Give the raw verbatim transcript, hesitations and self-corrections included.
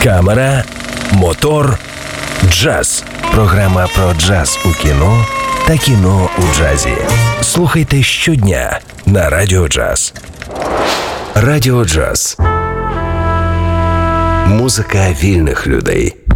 Камера, мотор, джаз. Програма про джаз у кіно та кіно у джазі. Слухайте щодня на Радіо Джаз. Радіо Джаз. Музика вільних людей.